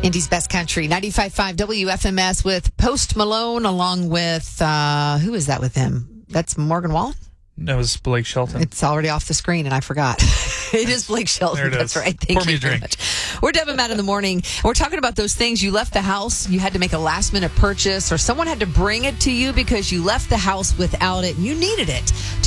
Indy's Best Country, 95.5 WFMS with Post Malone, along with, who is that with him? That's Morgan Wallen? That was Blake Shelton. It's already off the screen, and I forgot. It is Blake Shelton. There it That's is. right. Thank Pour me you a very drink. much. We're Deb and Matt in the morning. We're talking about those things. You left the house, you had to make a last-minute purchase, or someone had to bring it to you because you left the house without it and you needed it.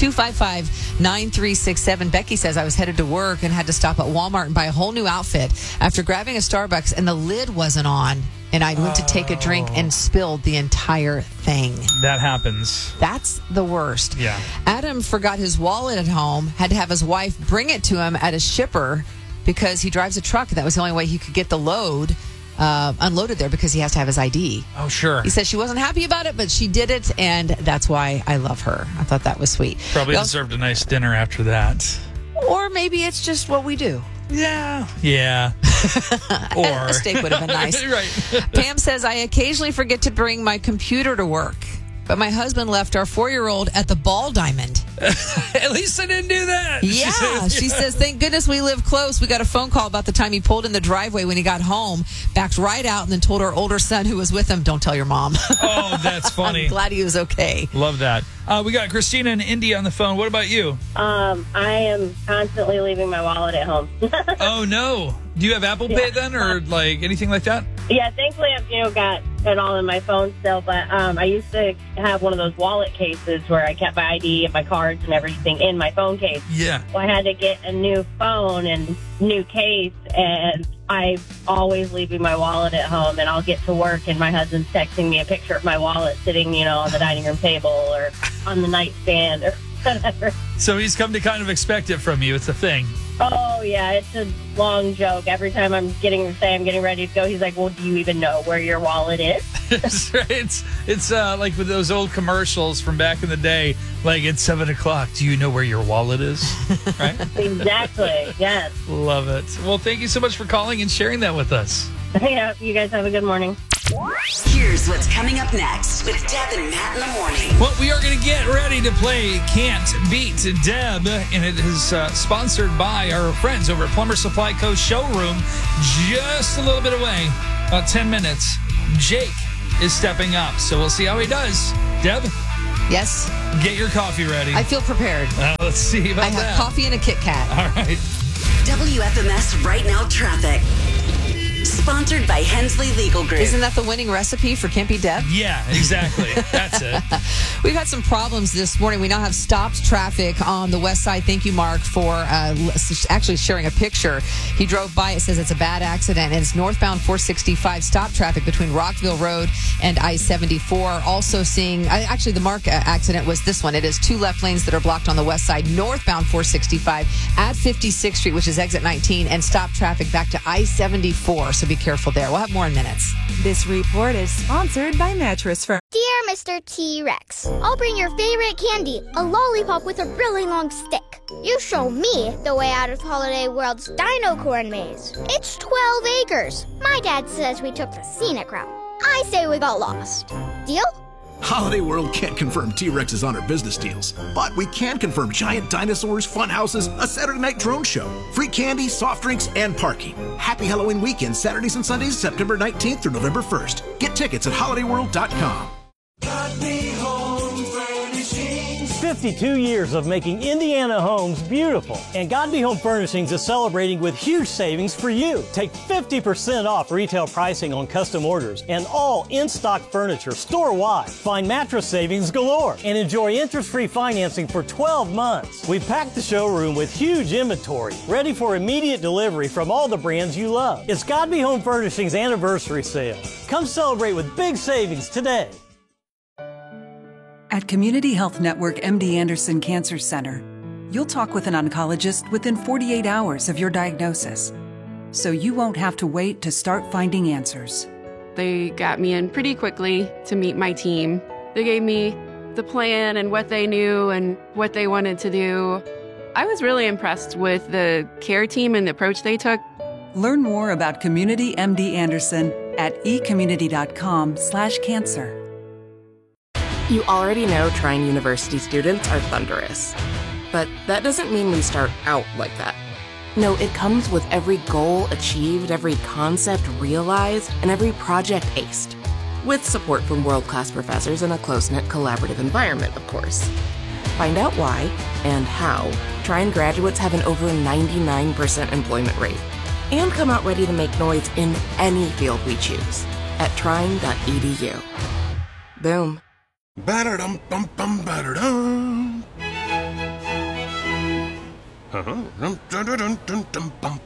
255-9367. Becky says, I was headed to work and had to stop at Walmart and buy a whole new outfit after grabbing a Starbucks, and the lid wasn't on. And I went to take a drink and spilled the entire thing. That happens. That's the worst. Yeah. Adam forgot his wallet at home, had to have his wife bring it to him at a shipper because he drives a truck. And that was the only way he could get the load unloaded there because he has to have his ID. Oh, sure. He says she wasn't happy about it, but she did it. And that's why I love her. I thought that was sweet. Probably deserved a nice dinner after that. Or maybe it's just what we do. Yeah. Yeah. Or A steak would have been nice. Right. Pam says, I occasionally forget to bring my computer to work, but my husband left our 4-year-old at the Ball Diamond. At least I didn't do that. Yeah. She says, thank goodness we live close. We got a phone call about the time he pulled in the driveway when he got home, backed right out, and then told our older son who was with him, don't tell your mom. Oh, that's funny. I'm glad he was okay. Love that. We got Christina and Indy on the phone. What about you? I am constantly leaving my wallet at home. Oh, no. Do you have Apple Pay then, or like anything like that? Yeah, thankfully I've got it all in my phone still, but I used to have one of those wallet cases where I kept my ID and my cards and everything in my phone case. Yeah. Well, I had to get a new phone and new case, and I'm always leaving my wallet at home, and I'll get to work and my husband's texting me a picture of my wallet sitting, on the dining room table or on the nightstand or whatever. So he's come to kind of expect it from you. It's a thing. Oh, yeah, it's a long joke. Every time I'm getting ready to go, he's like, well, do you even know where your wallet is? It's like with those old commercials from back in the day, like at 7 o'clock, do you know where your wallet is? Right? Exactly, yes. Love it. Well, thank you so much for calling and sharing that with us. Yeah, you guys have a good morning. Here's what's coming up next with Deb and Matt in the morning. Well, we are going to get ready to play Can't Beat Deb, and it is sponsored by our friends over at Plumber Supply Co. showroom, just a little bit away, about 10 minutes. Jake is stepping up, so we'll see how he does. Deb? Yes? Get your coffee ready. I feel prepared. Let's see about that. I have coffee and a Kit Kat. All right. WFMS Right Now Traffic. Sponsored by Hensley Legal Group. Isn't that the winning recipe for Can't Beat Deb? Yeah, exactly. That's it. We've had some problems this morning. We now have stopped traffic on the west side. Thank you, Mark, for actually sharing a picture. He drove by. It says it's a bad accident, and it's northbound 465. Stop traffic between Rockville Road and I-74. Also seeing, actually, the Mark accident was this one. It is 2 left lanes that are blocked on the west side, northbound 465 at 56th Street, which is exit 19, and stop traffic back to I-74. So be careful there. We'll have more in minutes. This report is sponsored by Mattress Firm. Dear Mr. T-Rex, I'll bring your favorite candy, a lollipop with a really long stick. You show me the way out of Holiday World's Dino Corn Maze. It's 12 acres. My dad says we took the scenic route. I say we got lost. Deal? Holiday World can't confirm T-Rex's on our business deals, but we can confirm giant dinosaurs, fun houses, a Saturday night drone show, free candy, soft drinks, and parking. Happy Halloween weekend, Saturdays and Sundays, September 19th through November 1st. Get tickets at holidayworld.com. 52 years of making Indiana homes beautiful. And Godby Home Furnishings is celebrating with huge savings for you. Take 50% off retail pricing on custom orders and all in-stock furniture store-wide. Find mattress savings galore and enjoy interest-free financing for 12 months. We've packed the showroom with huge inventory, ready for immediate delivery from all the brands you love. It's Godby Home Furnishings anniversary sale. Come celebrate with big savings today. At Community Health Network MD Anderson Cancer Center, you'll talk with an oncologist within 48 hours of your diagnosis, so you won't have to wait to start finding answers. They got me in pretty quickly to meet my team. They gave me the plan and what they knew and what they wanted to do. I was really impressed with the care team and the approach they took. Learn more about Community MD Anderson at ecommunity.com/cancer. You already know Trine University students are thunderous, but that doesn't mean we start out like that. No, it comes with every goal achieved, every concept realized, and every project aced. With support from world-class professors in a close-knit collaborative environment, of course. Find out why and how Trine graduates have an over 99% employment rate and come out ready to make noise in any field we choose at trine.edu. Boom. Ba-da-dum-bum-bum, ba-da-dum. Dun-dun-dun-dun-dun-dum-bum.